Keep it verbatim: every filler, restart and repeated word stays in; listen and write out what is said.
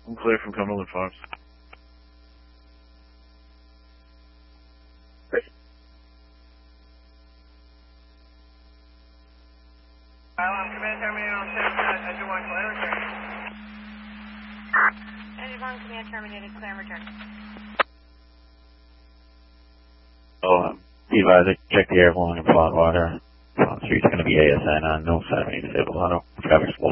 I'm clear from Cumberland Farms. Um, command terminated on six, uh, Edge one, clear return. Edge one, command terminated, clear return. Oh, um, be advised, check the air volume in Flat Water. Flat Street's going to be A S N on no seven eight disabled auto. Traffic's